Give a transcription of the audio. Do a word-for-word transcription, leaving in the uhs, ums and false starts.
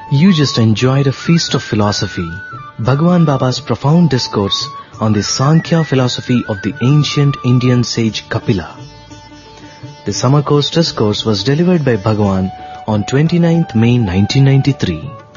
You just enjoyed a feast of philosophy, Bhagwan Baba's profound discourse on the Sankhya philosophy of the ancient Indian sage Kapila. The summer course discourse was delivered by Bhagwan on twenty-ninth May nineteen ninety-three.